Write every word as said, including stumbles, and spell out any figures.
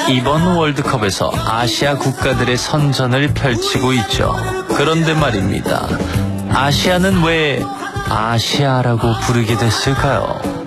이번 월드컵에서 아시아 국가들의 선전을 펼치고 있죠. 그런데 말입니다. 아시아는 왜 아시아라고 부르게 됐을까요?